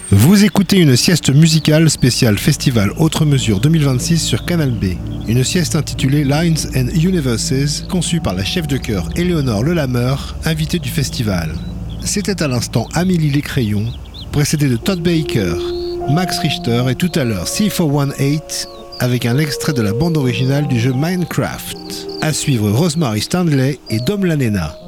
Vous écoutez une sieste musicale spéciale Festival Autre Mesure 2026 sur Canal B. Une sieste intitulée Lines and Universes, conçue par la chef de chœur Éléonore Lelameur, invitée du festival. C'était à l'instant Amélie Lécrayon, précédée de Todd Baker, Max Richter et tout à l'heure C418 avec un extrait de la bande originale du jeu Minecraft. À suivre Rosemary Stanley et Dom Lanena.